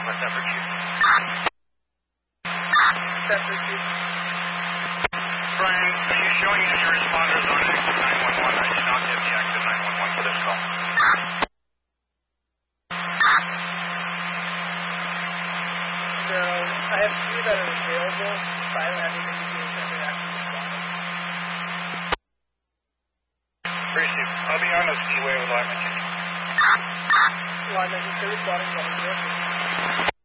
Alpha, separate chief. Separate chief. Brian, are you showing as your responders on active 911? I did not get the active 911 for this call. So, I have 2 that are available, but I don't have any indication that they're actually responding. Appreciate it. I'll be on the skiway with Lyman. Lyman, if they're responding, let me know.